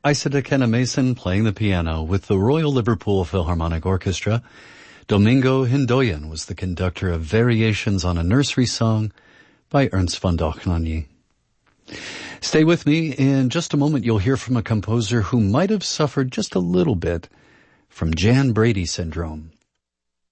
Isaac Kenna Mason playing the piano with the Royal Liverpool Philharmonic Orchestra. Domingo Hindoyan was the conductor of Variations on a Nursery Song by Ernst von Dohnanyi. Stay with me. In just a moment, you'll hear from a composer who might have suffered just a little bit from Jan Brady syndrome.